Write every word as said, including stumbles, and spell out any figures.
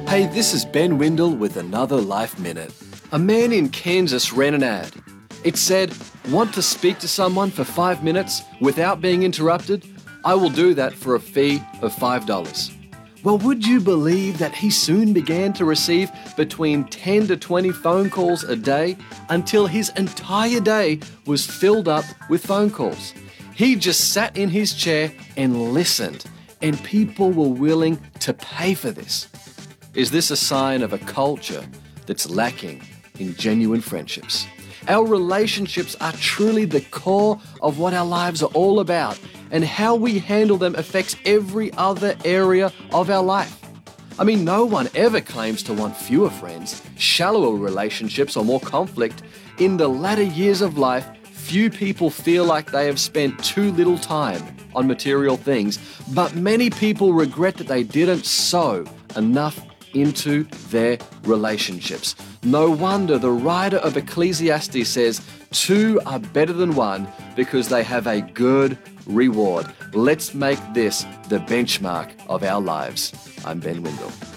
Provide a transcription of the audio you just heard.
Hey, this is Ben Windle with another Life Minute. A man in Kansas ran an ad. It said, "Want to speak to someone for five minutes without being interrupted? I will do that for a fee of five dollars. Well, would you believe that he soon began to receive between ten to twenty phone calls a day until his entire day was filled up with phone calls? He just sat in his chair and listened, and people were willing to pay for this. Is this a sign of a culture that's lacking in genuine friendships? Our relationships are truly the core of what our lives are all about, and how we handle them affects every other area of our life. I mean, no one ever claims to want fewer friends, shallower relationships, or more conflict. In the latter years of life, few people feel like they have spent too little time on material things, but many people regret that they didn't sow enough into their relationships. No wonder the writer of Ecclesiastes says, two are better than one because they have a good reward. Let's make this the benchmark of our lives. I'm Ben Windle.